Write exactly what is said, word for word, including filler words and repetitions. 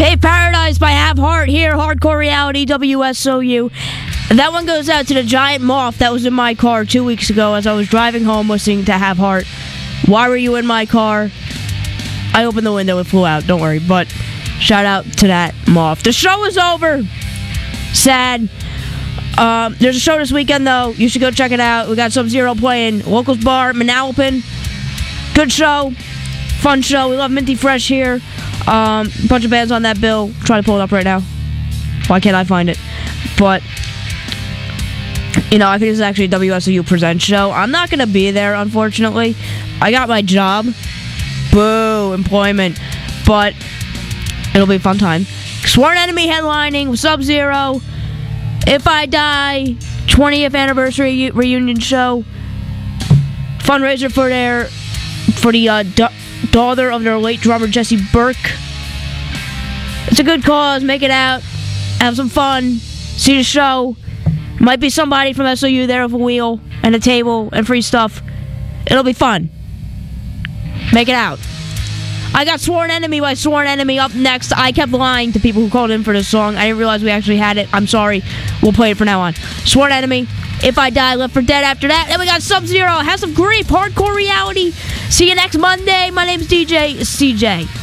Pave Paradise by Have Heart here, Hardcore Reality, W S O U. That one goes out to the giant moth that was in my car two weeks ago as I was driving home listening to Have Heart. Why were you in my car? I opened the window, it flew out, don't worry. But shout out to that moth. The show is over. Sad. Um, there's a show this weekend, though. You should go check it out. We got Sub-Zero playing Locals Bar, Manalapan. Good show. Fun show. We love Minty Fresh here. Um, bunch of bands on that bill. Try to pull it up right now. Why can't I find it? But, you know, I think this is actually a W S O U Presents show. I'm not going to be there, unfortunately. I got my job. Boo, employment. But it'll be a fun time. Sworn Enemy headlining with Sub-Zero. If I Die, twentieth anniversary reunion show. Fundraiser for their, for the uh, da- daughter of their late drummer Jesse Burke. It's a good cause. Make it out. Have some fun. See the show. Might be somebody from S O U there with a wheel and a table and free stuff. It'll be fun. Make it out. I got Sworn Enemy by Sworn Enemy up next. I kept lying to people who called in for this song. I didn't realize we actually had it. I'm sorry. We'll play it from now on. Sworn Enemy. If I Die, Left for Dead after that. Then we got Sub-Zero. Have some grief. Hardcore Reality. See you next Monday. My name's D J C J.